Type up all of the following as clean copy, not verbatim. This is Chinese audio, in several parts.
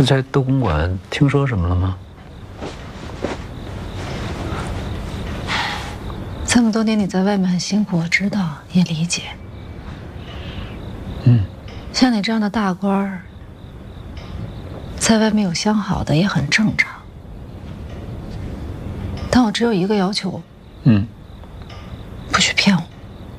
是在窦公馆听说什么了吗？ 这么多年你在外面很辛苦，我知道，也理解。像你这样的大官儿，在外面有相好的也很正常。但我只有一个要求，不许骗我。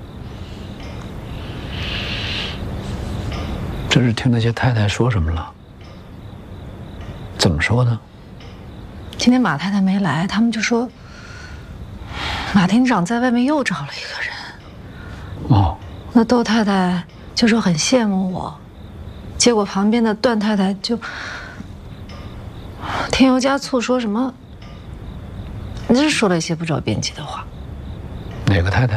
这是听那些太太说什么了？怎么说呢？ 今天马太太没来，他们就说马厅长在外面又找了一个人。 哦， 那窦太太就说很羡慕我，结果旁边的段太太就添油加醋说什么，真是说了一些不着边际的话。 哪个太太？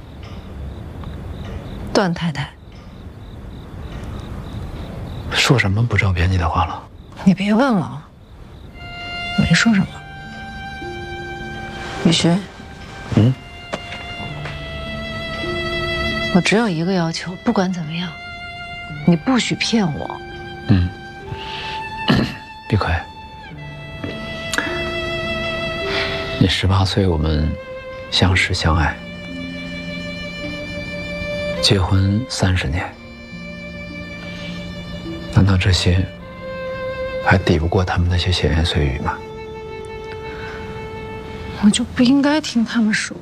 段太太。 说什么不着边际的话了？ 你别问了，没说什么。雨轩，我只有一个要求，不管怎么样，你不许骗我。 碧葵，你18岁，我们相识相爱，结婚30年，难道这些还抵不过他们那些闲言碎语吗？ 我就不应该听他们说，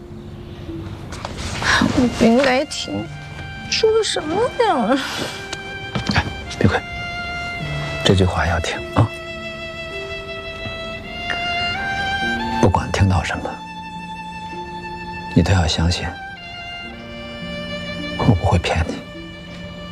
我不应该听，说了什么呀？ 哎，碧葵，这句话要听啊！不管听到什么，你都要相信。